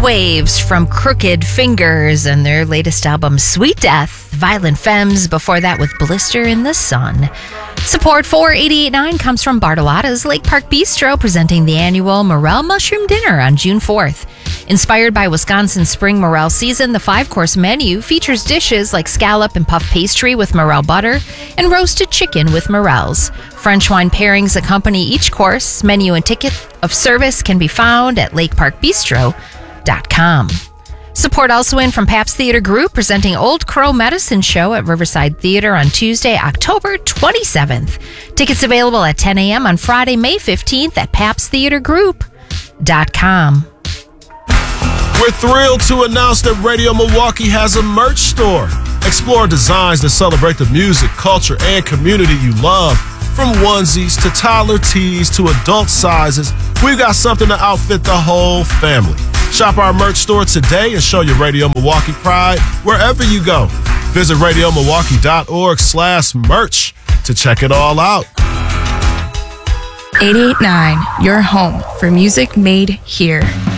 Waves from Crooked Fingers and their latest album, Sweet Death. Violent Femmes before that with Blister in the Sun. Support for 88.9 comes from Bartolotta's Lake Park Bistro, presenting the annual Morel Mushroom Dinner on June 4th. Inspired by Wisconsin's spring morel season, the 5-course menu features dishes like scallop and puff pastry with morel butter and roasted chicken with morels. French wine pairings accompany each course. Menu and ticket of service can be found at lakeparkbistro.com. Support also in from Pabst Theater Group, presenting Old Crow Medicine Show at Riverside Theater on Tuesday, October 27th. Tickets available at 10 a.m. on Friday, May 15th at pabstheatergroup.com. We're thrilled to announce that Radio Milwaukee has a merch store. Explore designs that celebrate the music, culture, and community you love. From onesies to toddler tees to adult sizes, we've got something to outfit the whole family. Shop our merch store today and show your Radio Milwaukee pride wherever you go. Visit radiomilwaukee.org/merch to check it all out. 88.9, your home for music made here.